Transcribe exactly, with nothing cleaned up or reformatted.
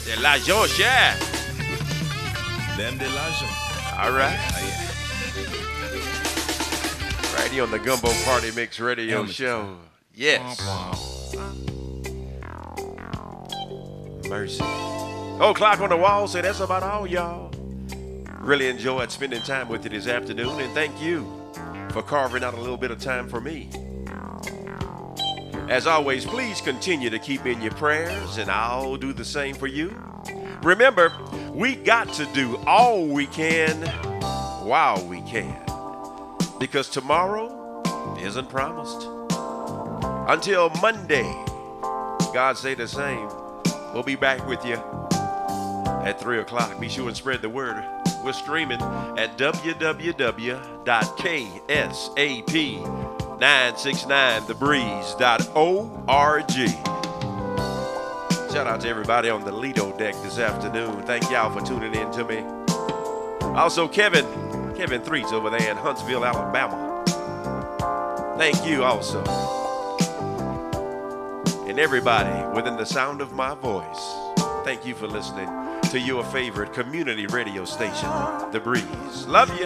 Elijah, yeah. Them the Elijah. All right. Oh, yeah. Right here on the Gumbo Party Mix Radio Elvis. Show. Yes. Mercy. Oh, clock on the wall say that's about all, y'all. Really enjoyed spending time with you this afternoon, and thank you for carving out a little bit of time for me. As always, please continue to keep me in your prayers, and I'll do the same for you. Remember, we got to do all we can while we can, because tomorrow isn't promised. Until Monday, God say the same. We'll be back with you at three o'clock. Be sure and spread the word. We're streaming at w w w dot k s a p nine six nine the breeze dot org. Shout out to everybody on the Lido deck this afternoon. Thank y'all for tuning in to me. Also, Kevin, Kevin Threets over there in Huntsville, Alabama. Thank you also. And everybody within the sound of my voice, thank you for listening to your favorite community radio station, The Breeze. Love you.